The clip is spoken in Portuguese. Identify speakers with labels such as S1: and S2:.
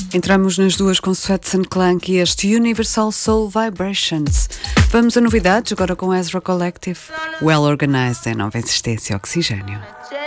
S1: Entramos nas duas com Sweatson Clank e este Universal Soul Vibrations. Vamos a novidades agora com Ezra Collective. Well Organized é nova insistência Oxigênio.